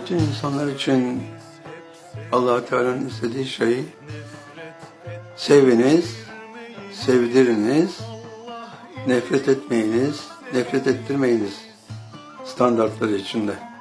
bütün insanlar için Allah Teala'nın istediği şey seviniz, sevdiriniz, nefret etmeyiniz, nefret ettirmeyiniz standartları içinde.